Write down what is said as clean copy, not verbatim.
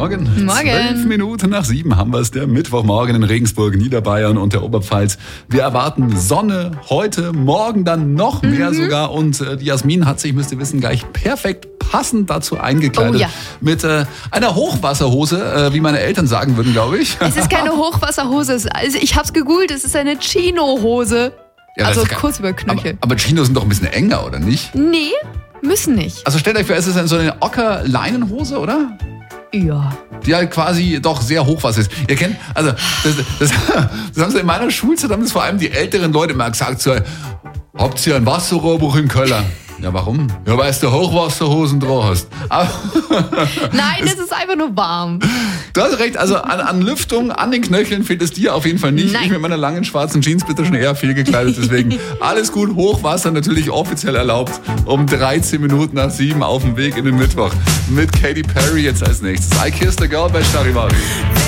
Morgen. Morgen. 12 Minuten nach 7 haben wir es, der Mittwochmorgen in Regensburg, Niederbayern und der Oberpfalz. Wir erwarten Sonne heute, morgen dann noch mehr sogar. Und die Jasmin hat sich, müsst ihr wissen, gleich perfekt passend dazu eingekleidet. Oh ja. Mit einer Hochwasserhose, wie meine Eltern sagen würden, glaube ich. Es ist keine Hochwasserhose. Also ich hab's gegoogelt, es ist eine Chino-Hose. Ja, also das ist kurz über Knöchel. Aber Chinos sind doch ein bisschen enger, oder nicht? Nee, müssen nicht. Also stellt euch vor, es ist so eine Ocker-Leinenhose, oder? Ja. Die halt quasi doch sehr Hochwasser ist. Ihr kennt, also das haben sie in meiner Schulzeit, haben das vor allem die älteren Leute immer gesagt, so, habt ihr ein Wasserrohrbruch im Keller? Ja, warum? Ja, weil du Hochwasserhosen drauf hast. Aber Nein, es ist einfach nur warm. du hast recht, also an Lüftung, an den Knöcheln fehlt es dir auf jeden Fall nicht. Nein. Ich mit meiner langen schwarzen Jeans bin da schon eher viel gekleidet, deswegen alles gut. Hochwasser natürlich offiziell erlaubt. Um 13 Minuten nach 7 auf dem Weg in den Mittwoch. Mit Katy Perry jetzt als nächstes. I Kissed a Girl bei Charivari.